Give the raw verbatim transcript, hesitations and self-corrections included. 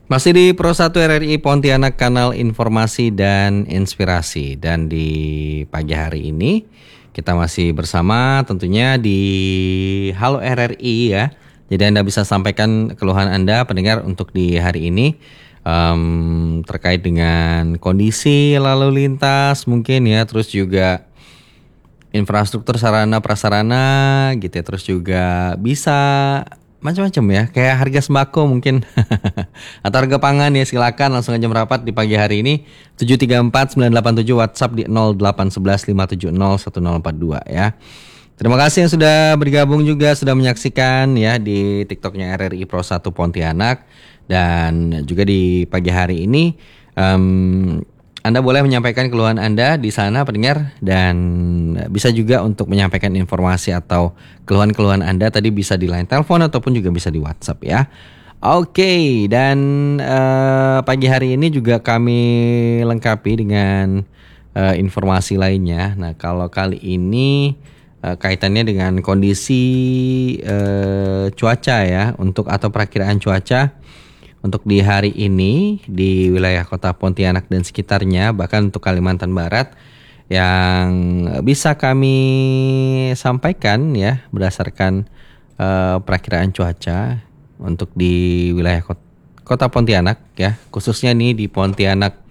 Masih di Pro satu R R I Pontianak, kanal informasi dan inspirasi. Dan di pagi hari ini kita masih bersama tentunya di Halo R R I ya. Jadi Anda bisa sampaikan keluhan Anda pendengar untuk di hari ini um, terkait dengan kondisi lalu lintas mungkin ya. Terus juga infrastruktur sarana prasarana gitu ya. Terus juga bisa macam-macam ya, kayak harga sembako mungkin atau harga pangan ya, silakan langsung aja merapat di pagi hari ini. Tujuh tiga empat sembilan delapan tujuh, WhatsApp di nol delapan satu satu lima tujuh nol satu nol empat dua ya. Terima kasih yang sudah bergabung juga, sudah menyaksikan ya di TikToknya R R I Pro satu Pontianak. Dan juga di pagi hari ini um, Anda boleh menyampaikan keluhan Anda di sana pendengar, dan bisa juga untuk menyampaikan informasi atau keluhan-keluhan Anda tadi bisa di line telepon ataupun juga bisa di WhatsApp ya. Oke, dan uh, pagi hari ini juga kami lengkapi dengan uh, informasi lainnya. Nah, kalau kali ini uh, kaitannya dengan kondisi uh, cuaca ya, untuk atau perakiraan cuaca untuk di hari ini di wilayah kota Pontianak dan sekitarnya, bahkan untuk Kalimantan Barat, yang bisa kami sampaikan ya berdasarkan uh, perakiraan cuaca untuk di wilayah kota, kota Pontianak ya, khususnya nih di Pontianak